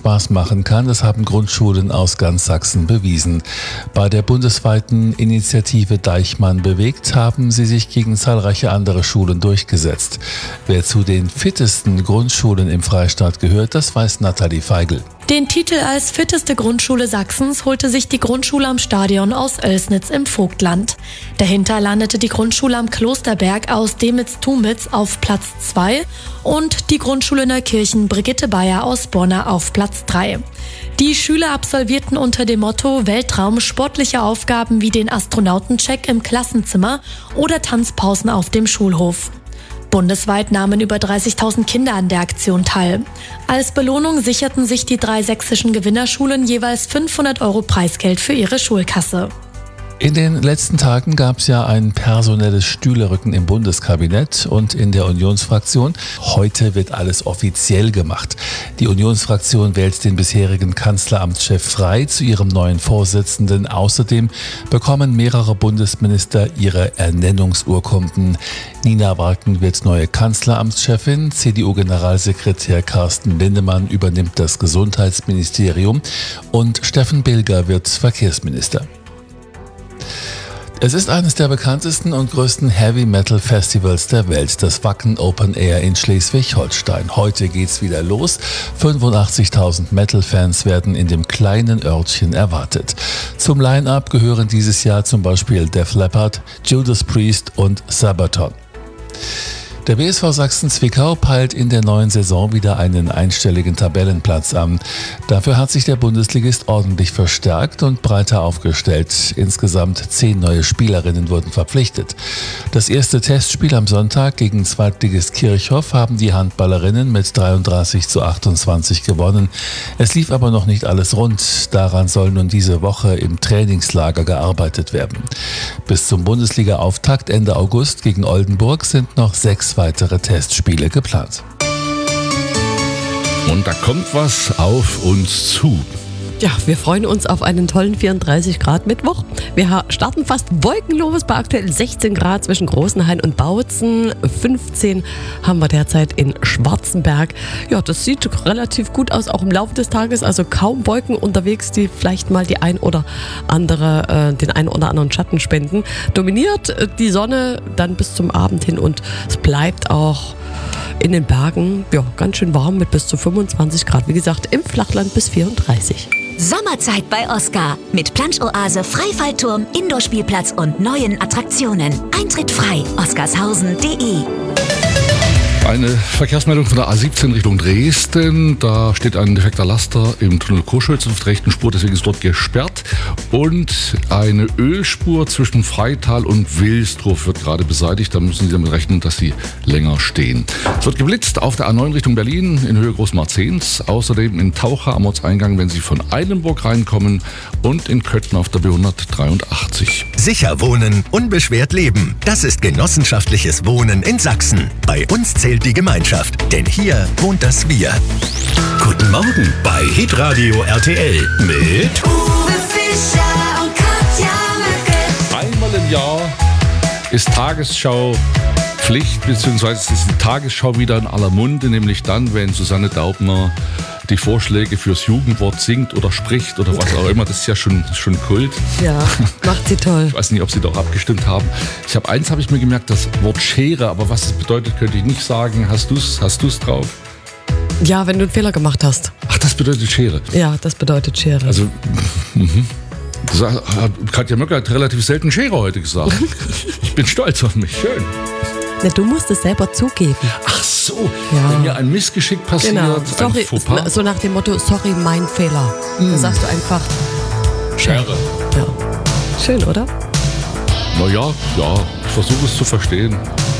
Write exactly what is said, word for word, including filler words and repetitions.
Spaß machen kann, das haben Grundschulen aus ganz Sachsen bewiesen. Bei der bundesweiten Initiative Deichmann bewegt haben sie sich gegen zahlreiche andere Schulen durchgesetzt. Wer zu den fittesten Grundschulen im Freistaat gehört, das weiß Nathalie Feigl. Den Titel als fitteste Grundschule Sachsens holte sich die Grundschule am Stadion aus Oelsnitz im Vogtland. Dahinter landete die Grundschule am Klosterberg aus Demitz-Tumitz auf Platz zwei und die Grundschule Neukirchen Brigitte Bayer aus Bonna auf Platz drei. Die Schüler absolvierten unter dem Motto Weltraum sportliche Aufgaben wie den Astronautencheck im Klassenzimmer oder Tanzpausen auf dem Schulhof. Bundesweit nahmen über dreißigtausend Kinder an der Aktion teil. Als Belohnung sicherten sich die drei sächsischen Gewinnerschulen jeweils fünfhundert Euro Preisgeld für ihre Schulkasse. In den letzten Tagen gab es ja ein personelles Stühlerücken im Bundeskabinett und in der Unionsfraktion. Heute wird alles offiziell gemacht. Die Unionsfraktion wählt den bisherigen Kanzleramtschef frei zu ihrem neuen Vorsitzenden. Außerdem bekommen mehrere Bundesminister ihre Ernennungsurkunden. Nina Barken wird neue Kanzleramtschefin. C D U-Generalsekretär Carsten Linnemann übernimmt das Gesundheitsministerium und Steffen Bilger wird Verkehrsminister. Es ist eines der bekanntesten und größten Heavy-Metal-Festivals der Welt, das Wacken Open Air in Schleswig-Holstein. Heute geht's wieder los. fünfundachtzigtausend Metal-Fans werden in dem kleinen Örtchen erwartet. Zum Line-Up gehören dieses Jahr zum Beispiel Def Leppard, Judas Priest und Sabaton. Der B S V Sachsen-Zwickau peilt in der neuen Saison wieder einen einstelligen Tabellenplatz an. Dafür hat sich der Bundesligist ordentlich verstärkt und breiter aufgestellt. Insgesamt zehn neue Spielerinnen wurden verpflichtet. Das erste Testspiel am Sonntag gegen Zweitligist Kirchhoff haben die Handballerinnen mit dreiunddreißig zu achtundzwanzig gewonnen. Es lief aber noch nicht alles rund. Daran soll nun diese Woche im Trainingslager gearbeitet werden. Bis zum Bundesliga-Auftakt Ende August gegen Oldenburg sind noch sechs weitere Testspiele geplant. Und da kommt was auf uns zu. Ja, wir freuen uns auf einen tollen vierunddreißig Grad Mittwoch. Wir starten fast wolkenlos bei aktuell sechzehn Grad zwischen Großenhain und Bautzen. fünfzehn haben wir derzeit in Schwarzenberg. Ja, das sieht relativ gut aus, auch im Laufe des Tages. Also kaum Wolken unterwegs, die vielleicht mal die ein oder andere, äh, den einen oder anderen Schatten spenden. Dominiert äh, die Sonne dann bis zum Abend hin und es bleibt auch in den Bergen ja, ganz schön warm mit bis zu fünfundzwanzig Grad. Wie gesagt, im Flachland bis vierunddreißig. Sommerzeit bei Oscar mit Planschoase, Freifallturm, Indoor-Spielplatz und neuen Attraktionen. Eintritt frei. oscarshausen punkt de. Eine Verkehrsmeldung von der A siebzehn Richtung Dresden. Da steht ein defekter Laster im Tunnel Koschwitz auf der rechten Spur, deswegen ist dort gesperrt. Und eine Ölspur zwischen Freital und Wilsdruf wird gerade beseitigt. Da müssen Sie damit rechnen, dass Sie länger stehen. Es wird geblitzt auf der A neun Richtung Berlin in Höhe Großmarzens. Außerdem in Taucher am Ortseingang, wenn Sie von Eilenburg reinkommen. Und in Köthen auf der B hundertdreiundachtzig. Sicher wohnen, unbeschwert leben. Das ist genossenschaftliches Wohnen in Sachsen. Bei uns zählt die Gemeinschaft, denn hier wohnt das Wir. Guten Morgen bei Hitradio R T L mit Uwe Fischer und Katja Möcke. Einmal im Jahr ist Tagesschau Pflicht, beziehungsweise ist die Tagesschau wieder in aller Munde, nämlich dann, wenn Susanne Daubner die Vorschläge fürs Jugendwort singt oder spricht oder was auch immer. Das ist ja schon, schon Kult. Ja, macht sie toll. Ich weiß nicht, ob Sie da auch abgestimmt haben. Ich habe eins habe ich mir gemerkt, das Wort Schere, aber was es bedeutet, könnte ich nicht sagen. Hast du es hast du's drauf? Ja, wenn du einen Fehler gemacht hast. Ach, das bedeutet Schere. Ja, das bedeutet Schere. Also, mhm. Katja Möcke hat relativ selten Schere heute gesagt. Ich bin stolz auf mich. Schön. Na, du musst es selber zugeben. Ach so, ja. Wenn mir ein Missgeschick passiert, genau. Sorry, ein Fauxpas. so nach dem Motto, sorry, mein Fehler. Mm. Dann sagst du einfach Schere. Ja. Schön, oder? Na ja, ja, ich versuche es zu verstehen.